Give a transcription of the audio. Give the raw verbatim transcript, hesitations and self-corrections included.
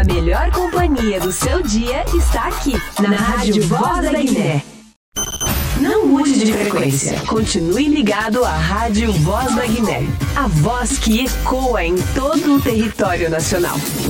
A melhor companhia do seu dia está aqui, na Rádio Voz da Guiné. Não mude de frequência. Continue ligado à Rádio Voz da Guiné. A voz que ecoa em todo o território nacional.